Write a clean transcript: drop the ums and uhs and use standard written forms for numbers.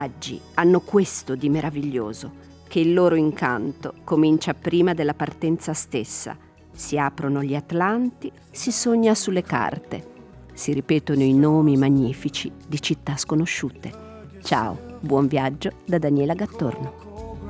viaggi hanno questo di meraviglioso, che il loro incanto comincia prima della partenza stessa. Si aprono gli Atlanti, si sogna sulle carte, si ripetono i nomi magnifici di città sconosciute. Ciao, buon viaggio da Daniela Gattorno.